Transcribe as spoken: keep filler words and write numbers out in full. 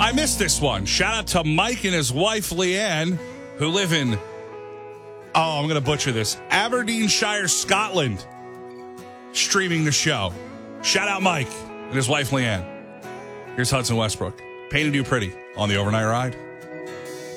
I missed this one. Shout out to Mike and his wife, Leanne, who live in, oh, I'm going to butcher this, Aberdeenshire, Scotland, streaming the show. Shout out Mike and his wife, Leanne. Here's Hudson Westbrook. Painted You Pretty on the Overnight Ride.